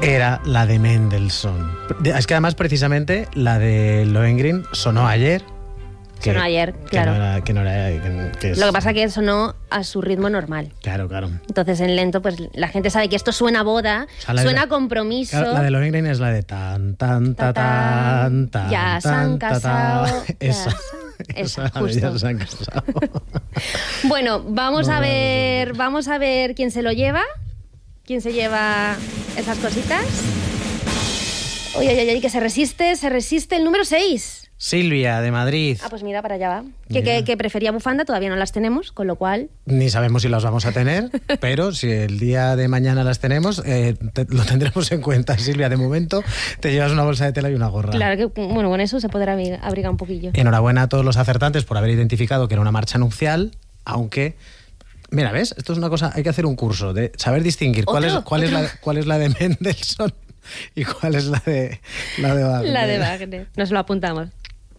era la de Mendelssohn. Es que además, precisamente, la de Lohengrin sonó ayer. Sonó ayer, claro. Lo que pasa es que sonó a su ritmo normal. Claro. Entonces, en lento, pues la gente sabe que esto suena a boda, suena a compromiso. Claro, la de Lohengrin es la de tan, ya se han casado. Esa, justo. Ya se han casado. Bueno, vamos a ver quién se lo lleva. ¿Quién se lleva esas cositas? Oye, que se resiste el número 6. Silvia, de Madrid. Pues mira, para allá va. Que prefería bufanda, todavía no las tenemos, con lo cual... Ni sabemos si las vamos a tener, pero si el día de mañana las tenemos, lo tendremos en cuenta, Silvia. De momento te llevas una bolsa de tela y una gorra. Claro que, bueno, con eso se podrá abrigar un poquillo. Enhorabuena a todos los acertantes por haber identificado que era una marcha nupcial, aunque... Mira, ¿ves? Esto es una cosa, hay que hacer un curso de saber distinguir cuál es la de Mendelssohn y cuál es la de Wagner. La de Wagner. Nos lo apuntamos.